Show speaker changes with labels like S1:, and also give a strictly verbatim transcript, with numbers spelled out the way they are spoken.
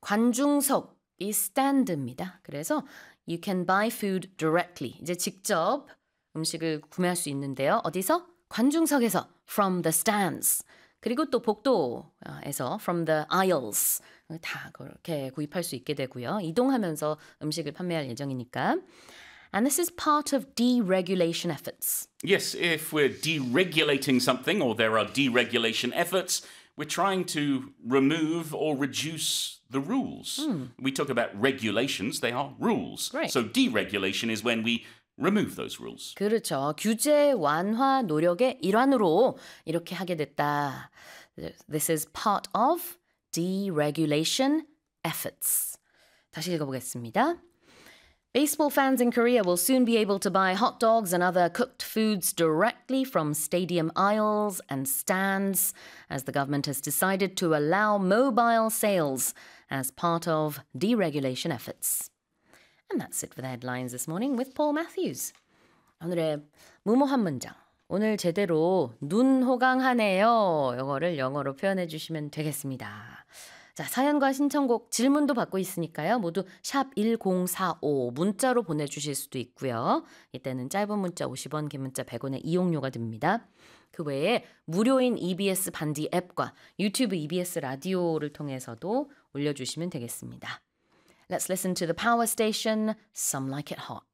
S1: 관중석이 stand입니다. 그래서 you can buy food directly. 이제 직접 음식을 구매할 수 있는데요. 어디서? 관중석에서 from the stands. 그리고 또 복도에서 from the aisles. 다 그렇게 구입할 수 있게 되고요. 이동하면서 음식을 판매할 예정이니까. And this is part of deregulation efforts.
S2: Yes, if we're deregulating something or there are deregulation efforts, we're trying to remove or reduce the rules. Mm. We talk about regulations, they are rules.
S1: Right.
S2: So deregulation is when we remove those rules.
S1: 그렇죠. 규제 완화 노력의 일환으로 이렇게 하게 됐다. This is part of deregulation efforts. 다시 읽어보겠습니다. Baseball fans in Korea will soon be able to buy hot dogs and other cooked foods directly from stadium aisles and stands as the government has decided to allow mobile sales as part of deregulation efforts. And that's it for the headlines this morning with Paul Matthews. 오늘의 무모한 문장. 오늘 제대로 눈 호강하네요. 영어를 영어로 표현해 주시면 되겠습니다. 자, 사연과 신청곡 질문도 받고 있으니까요. 모두 샵 일공사오 문자로 보내주실 수도 있고요. 이때는 짧은 문자 오십 원, 긴 문자 백 원의 이용료가 듭니다. 그 외에 무료인 이비에스 반디 앱과 유튜브 이비에스 라디오를 통해서도 올려주시면 되겠습니다. Let's listen to the power station, Some Like It Hot.